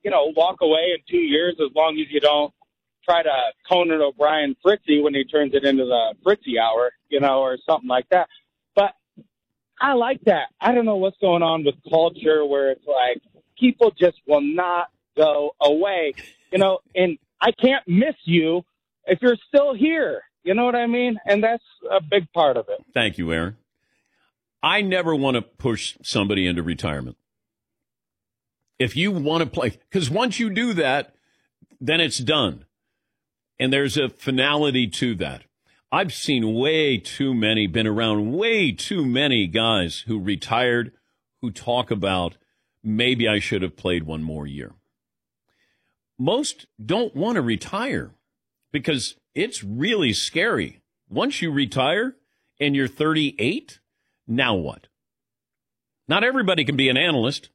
walk away in 2 years as long as you don't try to Conan O'Brien Fritzy when he turns it into the Fritzy hour, or something like that. But I like that. I don't know what's going on with culture where it's like people just will not go away, and I can't miss you if you're still here. You know what I mean? And that's a big part of it. Thank you, Aaron. I never want to push somebody into retirement. If you want to play, because once you do that, then it's done. And there's a finality to that. I've seen been around way too many guys who retired who talk about maybe I should have played one more year. Most don't want to retire because it's really scary. Once you retire and you're 38, now what? Not everybody can be an analyst.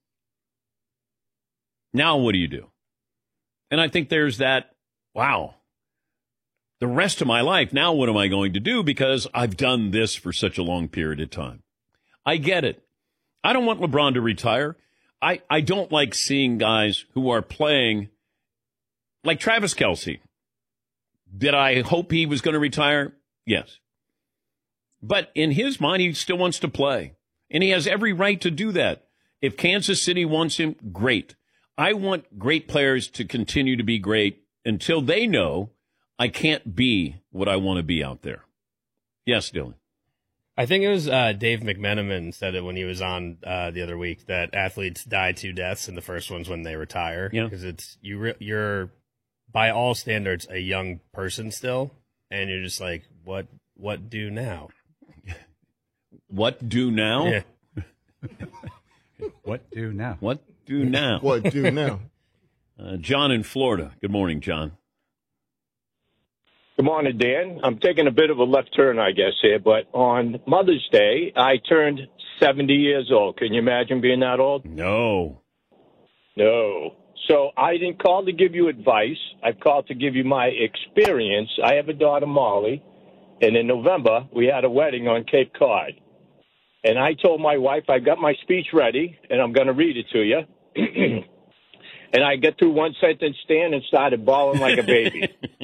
Now what do you do? And I think there's that, wow, the rest of my life, now what am I going to do because I've done this for such a long period of time? I get it. I don't want LeBron to retire. I don't like seeing guys who are playing like Travis Kelce. Did I hope he was going to retire? Yes. But in his mind, he still wants to play. And he has every right to do that. If Kansas City wants him, great. I want great players to continue to be great until they know I can't be what I want to be out there. Yes, Dylan. I think it was Dave McMenamin said it when he was on the other week that athletes die two deaths, and the first one's when they retire. Yeah. Because it's you're by all standards a young person still, and you're just like, what do now? What do now? Yeah. What do now? What do now? What do now? John in Florida. Good morning, John. Good morning, Dan. I'm taking a bit of a left turn, I guess, here, but on Mother's Day, I turned 70 years old. Can you imagine being that old? No. So I didn't call to give you advice. I've called to give you my experience. I have a daughter, Molly, and in November, we had a wedding on Cape Cod. And I told my wife I got my speech ready, and I'm going to read it to you. And I get through one sentence, Stan, and started bawling like a baby.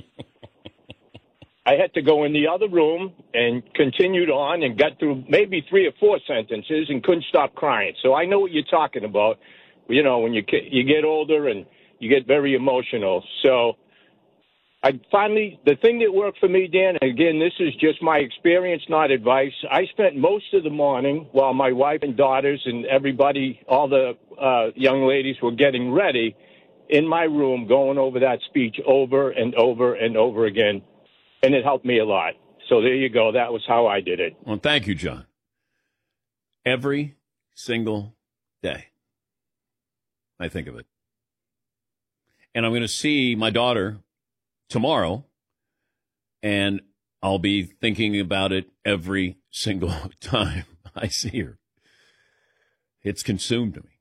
I had to go in the other room and continued on and got through maybe 3 or 4 sentences and couldn't stop crying. So I know what you're talking about, when you get older and you get very emotional. So the thing that worked for me, Dan, and again, this is just my experience, not advice. I spent most of the morning while my wife and daughters and everybody, all the young ladies were getting ready in my room going over that speech over and over and over again. And it helped me a lot. So there you go. That was how I did it. Well, thank you, John. Every single day, I think of it. And I'm going to see my daughter tomorrow, and I'll be thinking about it every single time I see her. It's consumed me.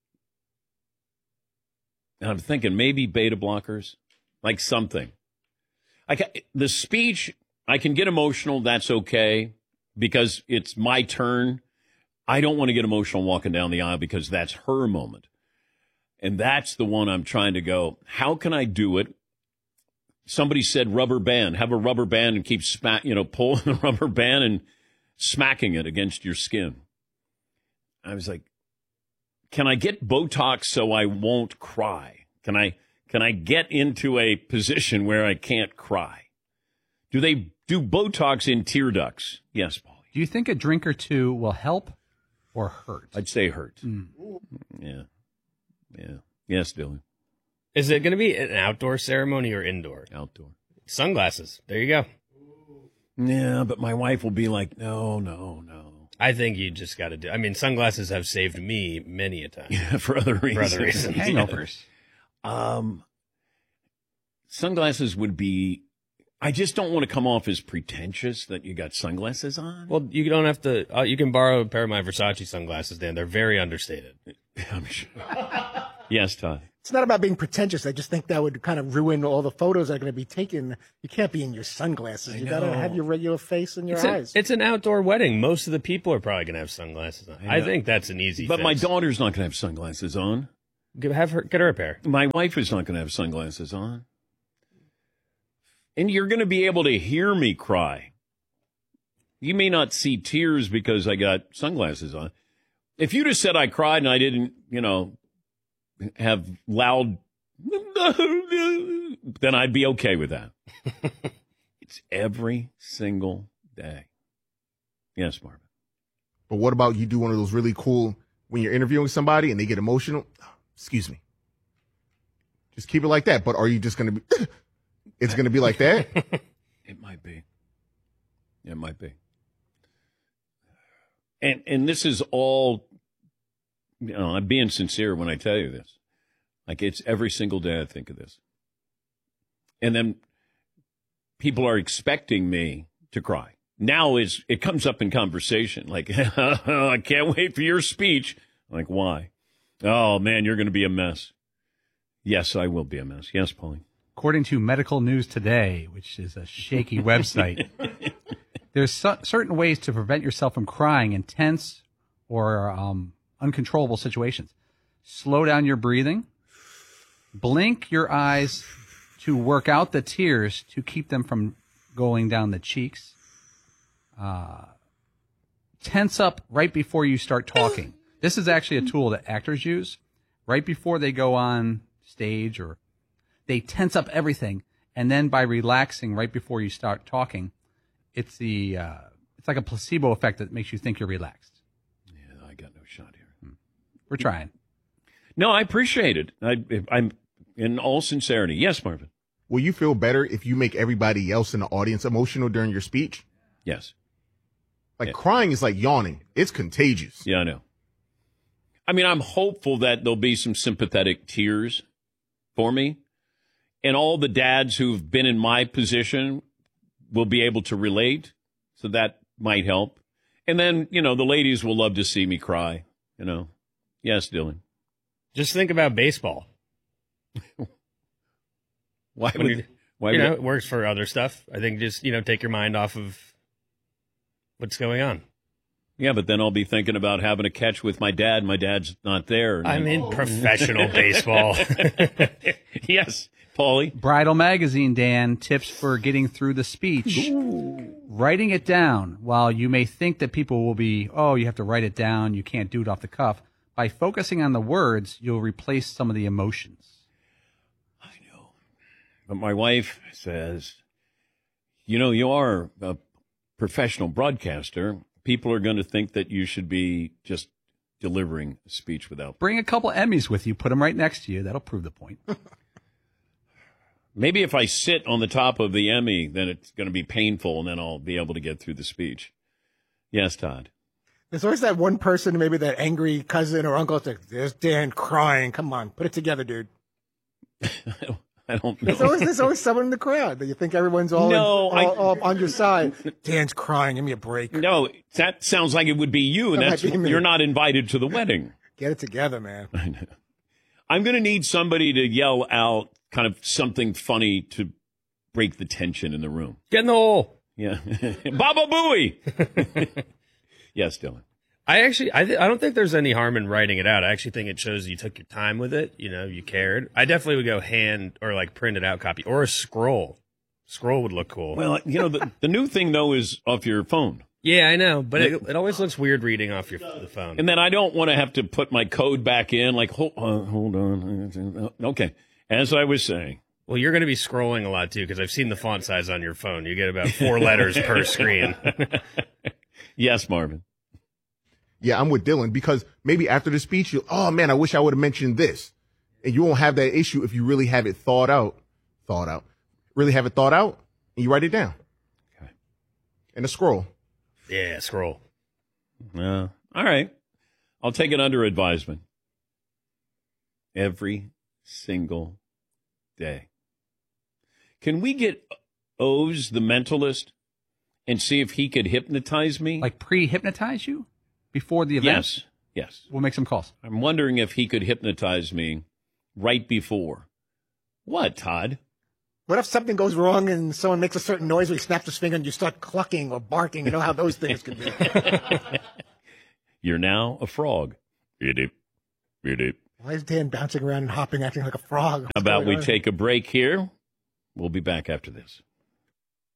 And I'm thinking maybe beta blockers, like something. The speech, I can get emotional. That's okay because it's my turn. I don't want to get emotional walking down the aisle because that's her moment. And that's the one I'm trying to go, how can I do it? Somebody said rubber band. Have a rubber band and keep pulling the rubber band and smacking it against your skin. I was like, can I get Botox so I won't cry? Can I get into a position where I can't cry? Do they do Botox in tear ducts? Yes, Paulie. Do you think a drink or two will help or hurt? I'd say hurt. Yeah. Yes, Dylan. Is it going to be an outdoor ceremony or indoor? Outdoor. Sunglasses. There you go. Yeah, but my wife will be like, no. I think you just got to do. I mean, sunglasses have saved me many a time. Yeah, for other reasons. Hangovers. Sunglasses would be. I just don't want to come off as pretentious that you got sunglasses on. Well, you don't have to. You can borrow a pair of my Versace sunglasses, Dan. They're very understated. I'm sure. Yes, Todd. It's not about being pretentious. I just think that would kind of ruin all the photos that are going to be taken. You can't be in your sunglasses. You got to have your regular face and your eyes. It's an outdoor wedding. Most of the people are probably going to have sunglasses on. I think that's an easy But fix. my daughter's not going to have sunglasses on. Get her a pair. My wife is not going to have sunglasses on. And you're going to be able to hear me cry. You may not see tears because I got sunglasses on. If you'd have said I cried and I didn't, have loud, then I'd be okay with that. It's every single day. Yes, Marvin. But what about you do one of those really cool, when you're interviewing somebody and they get emotional, excuse me. Just keep it like that. But are you just going to be, it's going to be like that? It might be. It might be. And this is all, I'm being sincere when I tell you this. Like, it's every single day I think of this. And then people are expecting me to cry. Now it comes up in conversation. Like, I can't wait for your speech. Like, why? Oh, man, you're going to be a mess. Yes, I will be a mess. Yes, Pauline. According to Medical News Today, which is a shaky website, there's certain ways to prevent yourself from crying in tense or uncontrollable situations. Slow down your breathing. Blink your eyes to work out the tears to keep them from going down the cheeks. Tense up right before you start talking. This is actually a tool that actors use right before they go on stage, or they tense up everything, and then by relaxing right before you start talking, it's like a placebo effect that makes you think you're relaxed. Yeah, I got no shot here. We're trying. No, I appreciate it. I'm in all sincerity. Yes, Marvin. Will you feel better if you make everybody else in the audience emotional during your speech? Yes. Like, crying is like yawning. It's contagious. Yeah, I know. I mean, I'm hopeful that there'll be some sympathetic tears for me. And all the dads who've been in my position will be able to relate. So that might help. And then, the ladies will love to see me cry. Yes, Dylan. Just think about baseball. Why it works for other stuff. I think just, take your mind off of what's going on. Yeah, but then I'll be thinking about having a catch with my dad. My dad's not there. I'm in professional baseball. Yes, Paulie. Bridal Magazine, Dan, tips for getting through the speech. Ooh. Writing it down. While you may think that people will be, you have to write it down, you can't do it off the cuff. By focusing on the words, you'll replace some of the emotions. I know. But my wife says, you are a professional broadcaster. People are going to think that you should be just delivering a speech without. Bring a couple Emmys with you. Put them right next to you. That'll prove the point. Maybe if I sit on the top of the Emmy, then it's going to be painful, and then I'll be able to get through the speech. Yes, Todd. There's always that one person, maybe that angry cousin or uncle. It's like, there's Dan crying. Come on, put it together, dude. I don't know. There's always someone in the crowd that you think everyone's all on your side. Dan's crying. Give me a break. No, that sounds like it would be you, and you're not invited to the wedding. Get it together, man. I know. I'm going to need somebody to yell out kind of something funny to break the tension in the room. Get in the hole. Yeah. Baba Booey. Yes, Dylan. I don't think there's any harm in writing it out. I actually think it shows you took your time with it. You cared. I definitely would go hand or like printed out copy or a scroll. Scroll would look cool. Well, the new thing though is off your phone. Yeah, I know, but it always looks weird reading off the phone. And then I don't want to have to put my code back in. Like, hold on. Okay. As I was saying. Well, you're going to be scrolling a lot too, because I've seen the font size on your phone. You get about 4 letters per screen. Yes, Marvin. Yeah, I'm with Dylan, because maybe after the speech, I wish I would have mentioned this. And you won't have that issue if you really have it thought out. Really have it thought out, and you write it down. Okay. And a scroll. Yeah, scroll. All right. I'll take it under advisement. Every single day. Can we get Oz, the mentalist, and see if he could hypnotize me? Like pre-hypnotize you before the event? Yes. We'll make some calls. I'm wondering if he could hypnotize me right before. What, Todd? What if something goes wrong and someone makes a certain noise where he snaps his finger and you start clucking or barking? You know how those things can be. You're now a frog. Idip. Why is Dan bouncing around and hopping, acting like a frog? How about we take a break here? We'll be back after this.